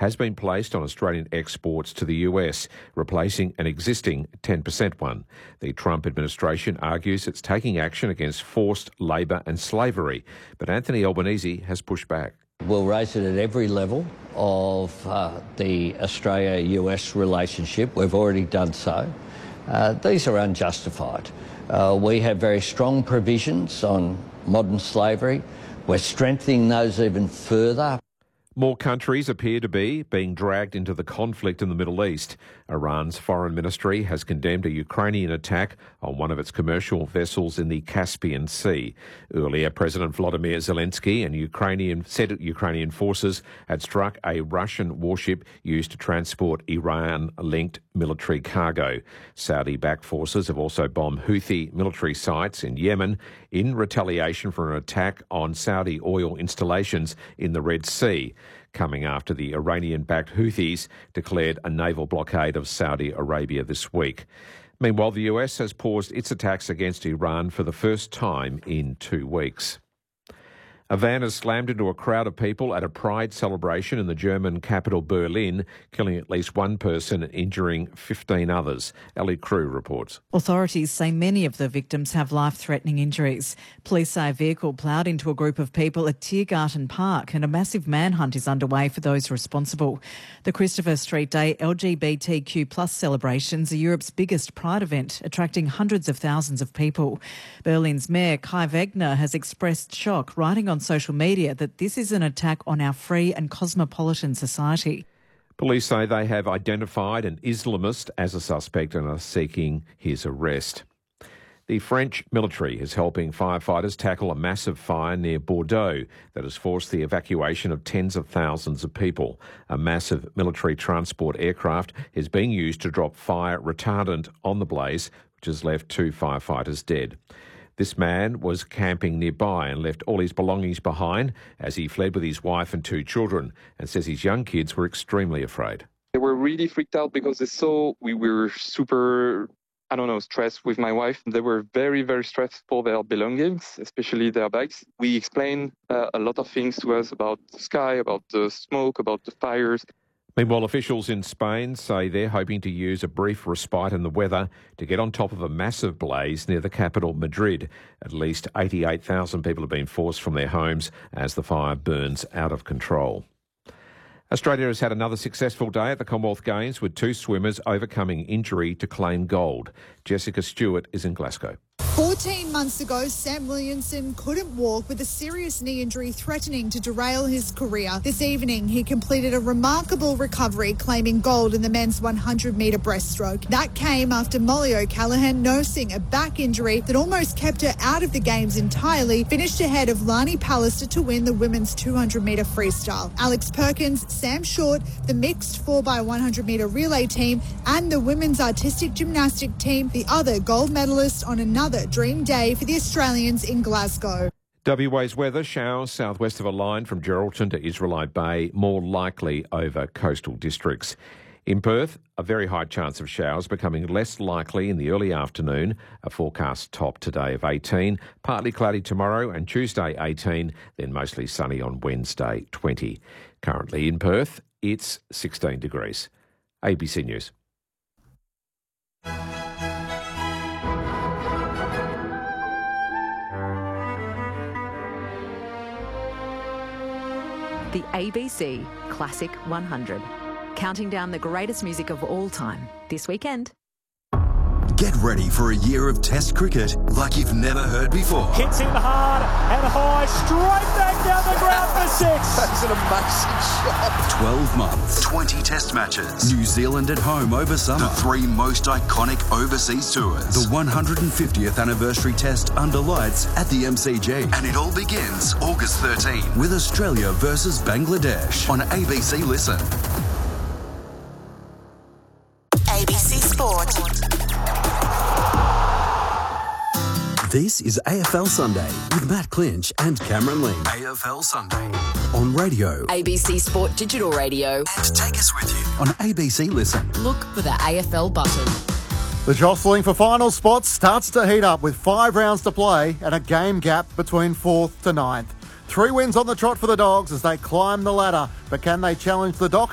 has been placed on Australian exports to the US, replacing an existing 10% one. The Trump administration argues it's taking action against forced labour and slavery, but Anthony Albanese has pushed back. We'll raise it at every level of the Australia-US relationship. We've already done so. These are unjustified. We have very strong provisions on modern slavery. We're strengthening those even further. More countries appear to be being dragged into the conflict in the Middle East. Iran's foreign ministry has condemned a Ukrainian attack on one of its commercial vessels in the Caspian Sea. Earlier, President Volodymyr Zelensky said Ukrainian forces had struck a Russian warship used to transport Iran-linked military cargo. Saudi-backed forces have also bombed Houthi military sites in Yemen in retaliation for an attack on Saudi oil installations in the Red Sea, coming after the Iranian-backed Houthis declared a naval blockade of Saudi Arabia this week. Meanwhile, the US has paused its attacks against Iran for the first time in 2 weeks. A van has slammed into a crowd of people at a pride celebration in the German capital Berlin, killing at least one person and injuring 15 others. Ellie Crew reports. Authorities say many of the victims have life-threatening injuries. Police say a vehicle ploughed into a group of people at Tiergarten Park and a massive manhunt is underway for those responsible. The Christopher Street Day LGBTQ+ celebrations are Europe's biggest pride event, attracting hundreds of thousands of people. Berlin's Mayor Kai Wegner has expressed shock, writing on social media that this is an attack on our free and cosmopolitan society. Police say they have identified an Islamist as a suspect and are seeking his arrest. The French military is helping firefighters tackle a massive fire near Bordeaux that has forced the evacuation of tens of thousands of people. A massive military transport aircraft is being used to drop fire retardant on the blaze, which has left 2 firefighters dead. This man was camping nearby and left all his belongings behind as he fled with his wife and 2 children, and says his young kids were extremely afraid. They were really freaked out because they saw we were super, stressed with my wife. They were very, very stressed for their belongings, especially their bags. We explained a lot of things to us about the sky, about the smoke, about the fires. Meanwhile, officials in Spain say they're hoping to use a brief respite in the weather to get on top of a massive blaze near the capital, Madrid. At least 88,000 people have been forced from their homes as the fire burns out of control. Australia has had another successful day at the Commonwealth Games with 2 swimmers overcoming injury to claim gold. Jessica Stewart is in Glasgow. 14 months ago, Sam Williamson couldn't walk with a serious knee injury threatening to derail his career. This evening, he completed a remarkable recovery, claiming gold in the men's 100-metre breaststroke. That came after Molly O'Callaghan, nursing a back injury that almost kept her out of the Games entirely, finished ahead of Lani Pallister to win the women's 200-metre freestyle. Alex Perkins, Sam Short, the mixed 4x100-metre relay team, and the women's artistic gymnastic team, the other gold medalist on another dream day for the Australians in Glasgow. WA's weather: showers southwest of a line from Geraldton to Israelite Bay, more likely over coastal districts. In Perth, a very high chance of showers, becoming less likely in the early afternoon. A forecast top today of 18, partly cloudy tomorrow and Tuesday 18, then mostly sunny on Wednesday 20. Currently in Perth, it's 16 degrees. ABC News. The ABC Classic 100. Counting down the greatest music of all time this weekend. Get ready for a year of Test cricket like you've never heard before. Hits him hard and high, straight back down the ground for 6. That's an amazing shot. 12 months, 20 Test matches. New Zealand at home over summer. The 3 most iconic overseas tours. The 150th anniversary Test under lights at the MCG. And it all begins August 13 with Australia versus Bangladesh on ABC Listen. ABC Sport. This is AFL Sunday with Matt Clinch and Cameron Ling. AFL Sunday on radio. ABC Sport Digital Radio. And take us with you on ABC Listen. Look for the AFL button. The jostling for final spots starts to heat up with 5 rounds to play and a game gap between 4th to 9th. 3 wins on the trot for the Dogs as they climb the ladder, but can they challenge the Dockers?